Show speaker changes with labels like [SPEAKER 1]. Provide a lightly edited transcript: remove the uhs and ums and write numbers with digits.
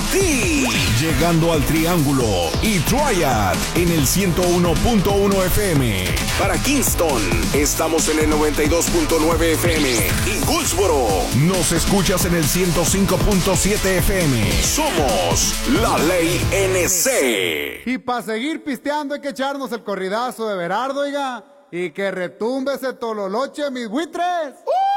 [SPEAKER 1] ti. Llegando al Triángulo y Triad en el 101.1 FM. Para Kingston, estamos en el 92.9 FM. Y Goldsboro, nos escuchas en el 105.7 FM. Somos La Ley NC.
[SPEAKER 2] Y para seguir pisteando hay que echarnos el corridazo de Berardo, oiga. Y que retumbe ese tololoche, mis buitres.